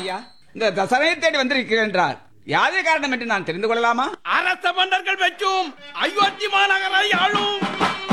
ஐயா, இந்த தசரனை தேடி வந்திருக்கிறேன் என்றால் யாதே காரணம் என்று நான் தெரிந்து கொள்ளலாமா? அரச மன்னர்கள் பெற்றும் அயோத்தி மாநகரை ஆளும்